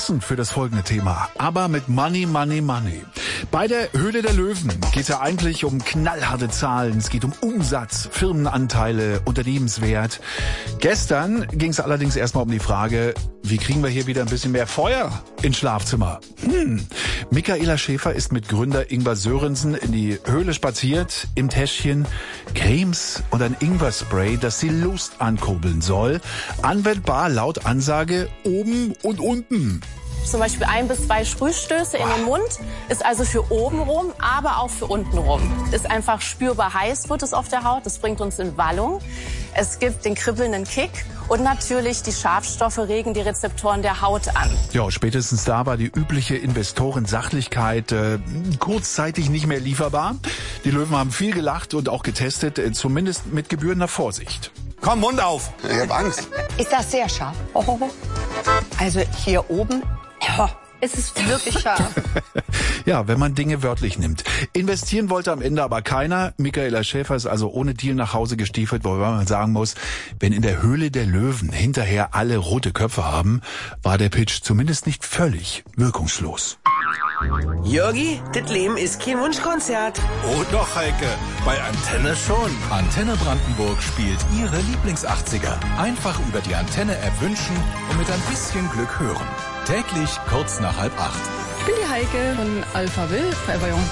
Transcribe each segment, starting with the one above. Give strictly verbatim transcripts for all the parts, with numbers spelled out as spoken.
passend für das folgende Thema, aber mit Money, Money, Money. Bei der Höhle der Löwen geht es ja eigentlich um knallharte Zahlen. Es geht um Umsatz, Firmenanteile, Unternehmenswert. Gestern ging es allerdings erstmal um die Frage, wie kriegen wir hier wieder ein bisschen mehr Feuer ins Schlafzimmer? Hm. Michaela Schäfer ist mit Gründer Ingvar Sörensen in die Höhle spaziert. Im Täschchen Cremes und ein Ingwerspray, das die Lust ankurbeln soll. Anwendbar laut Ansage oben und unten. Zum Beispiel ein bis zwei Sprühstöße in den Mund, ist also für oben rum, aber auch für unten rum. Ist einfach spürbar heiß, wird es auf der Haut, das bringt uns in Wallung. Es gibt den kribbelnden Kick und natürlich die Schadstoffe regen die Rezeptoren der Haut an. Ja, spätestens da war die übliche Investorensachlichkeit äh, kurzzeitig nicht mehr lieferbar. Die Löwen haben viel gelacht und auch getestet, äh, zumindest mit gebührender Vorsicht. Komm, Mund auf! Ich hab Angst. Ist das sehr scharf? Also hier oben, oh, es ist wirklich scharf. Ja, wenn man Dinge wörtlich nimmt. Investieren wollte am Ende aber keiner. Michaela Schäfer ist also ohne Deal nach Hause gestiefelt, wobei man sagen muss, wenn in der Höhle der Löwen hinterher alle rote Köpfe haben, war der Pitch zumindest nicht völlig wirkungslos. Jörgi, das Leben ist kein Wunschkonzert. Oh doch, Heike, bei Antenne schon. Antenne Brandenburg spielt Ihre Lieblings-achtziger. Einfach über die Antenne-App wünschen und mit ein bisschen Glück hören. Täglich kurz nach halb acht. Ich bin die Heike von Alpha Will, Forever Young.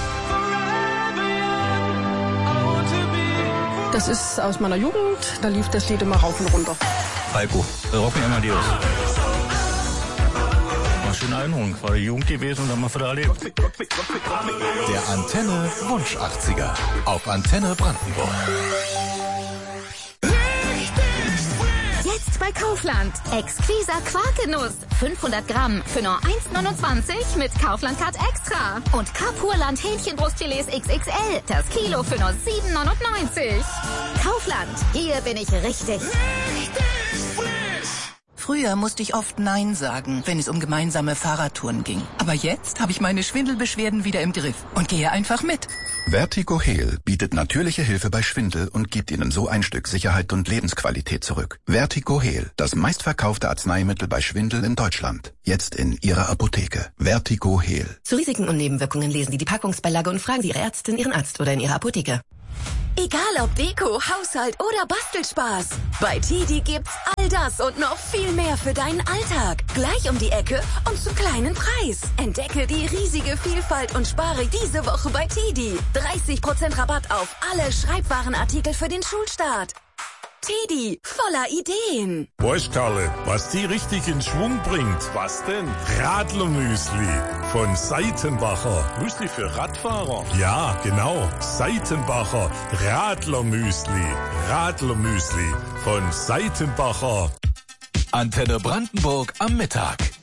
Das ist aus meiner Jugend, da lief das Lied immer rauf und runter. Heiko, rocken immer die aus. Schöne Erinnerung, war die Jugend gewesen und haben wir wieder erlebt. Der Antenne Wunsch achtziger auf Antenne Brandenburg. Jetzt bei Kaufland. Exquiser Quarkenuss. fünfhundert Gramm für nur eins neunundzwanzig mit Kaufland Card Extra. Und Kapurland Hähnchenbrustfilets X X L. Das Kilo für nur sieben neunundneunzig. Kaufland. Hier bin ich richtig. Früher musste ich oft Nein sagen, wenn es um gemeinsame Fahrradtouren ging. Aber jetzt habe ich meine Schwindelbeschwerden wieder im Griff und gehe einfach mit. Vertigo Heal bietet natürliche Hilfe bei Schwindel und gibt Ihnen so ein Stück Sicherheit und Lebensqualität zurück. Vertigo Heal, das meistverkaufte Arzneimittel bei Schwindel in Deutschland. Jetzt in Ihrer Apotheke. Vertigo Heal. Zu Risiken und Nebenwirkungen lesen Sie die Packungsbeilage und fragen Sie Ihre Ärztin, Ihren Arzt oder in Ihrer Apotheke. Egal ob Deko, Haushalt oder Bastelspaß. Bei Tidi gibt's all das und noch viel mehr für deinen Alltag. Gleich um die Ecke und zum kleinen Preis. Entdecke die riesige Vielfalt und spare diese Woche bei Tidi. dreißig Prozent Rabatt auf alle Schreibwarenartikel für den Schulstart. Tidi, voller Ideen. Weißt Karle, was die richtig in Schwung bringt? Was denn? Radlermüsli von Seitenbacher. Müsli für Radfahrer? Ja, genau. Seitenbacher Radlermüsli. Radlermüsli von Seitenbacher. Antenne Brandenburg am Mittag.